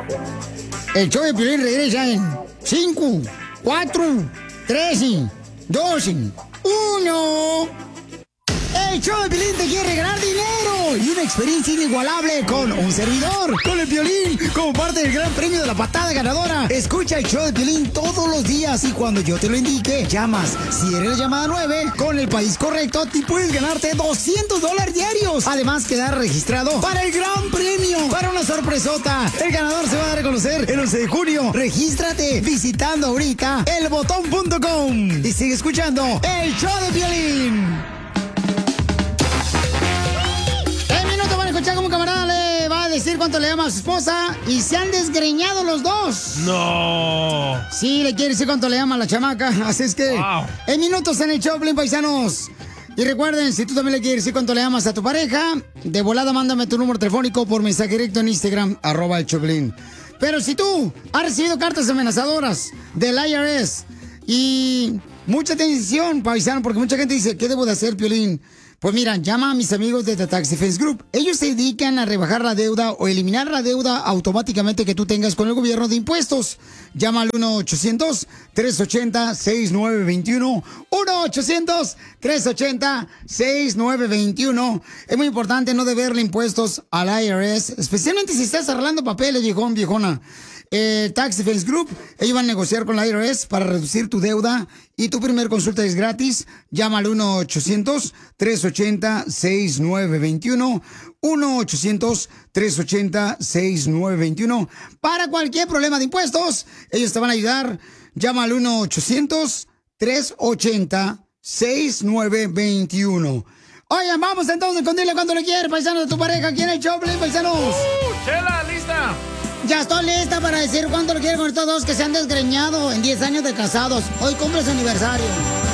El show de Piolín regresa en 5, 4, 3, 2, 1. El show de Piolín te quiere ganar dinero y una experiencia inigualable con un servidor, con el Piolín, como parte del gran premio de la patada ganadora. Escucha el show de Piolín todos los días y cuando yo te lo indique, llamas. Si eres la llamada 9, con el país correcto, te puedes ganarte $200 diarios. Además, quedar registrado para el gran premio, para una sorpresota. El ganador se va a reconocer el 11 de junio. Regístrate visitando ahorita elbotón.com y sigue escuchando el show de Piolín. Escucha como camarada le va a decir cuánto le ama a su esposa y se han desgreñado los dos. No. Sí, le quiere decir cuánto le ama a la chamaca. Así es que en minutos en el show, Piolín, paisanos. Y recuerden, si tú también le quieres decir cuánto le amas a tu pareja, de volada mándame tu número telefónico por mensaje directo en Instagram, @el Choplin. Pero si tú has recibido cartas amenazadoras del IRS y mucha atención, paisano, porque mucha gente dice, ¿qué debo de hacer, Piolín? Pues mira, llama a mis amigos de The Tax Defense Group. Ellos se dedican a rebajar la deuda o eliminar la deuda automáticamente que tú tengas con el gobierno de impuestos. Llama al 1-800-380-6921. 1-800-380-6921. Es muy importante no deberle impuestos al IRS, especialmente si estás arreglando papeles, viejona. Tax Defense Group, ellos van a negociar con la IRS para reducir tu deuda y tu primer consulta es gratis. Llama al 1-800-380-6921. 1-800-380-6921. Para cualquier problema de impuestos, ellos te van a ayudar. Llama al 1-800-380-6921. Oigan, vamos entonces con dile cuánto le quieres, paisanos, de tu pareja. ¿Quién es Choplin, paisanos? Chela, lista. Ya estoy lista para decir cuánto le quiero con estos dos que se han desgreñado en 10 años de casados. Hoy cumple su aniversario.